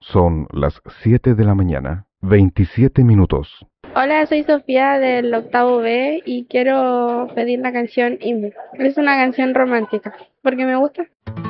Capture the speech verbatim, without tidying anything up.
Son las siete de la mañana, veintisiete minutos. Hola, soy Sofía del octavo B y quiero pedir la canción Himno. Es una canción romántica, porque me gusta.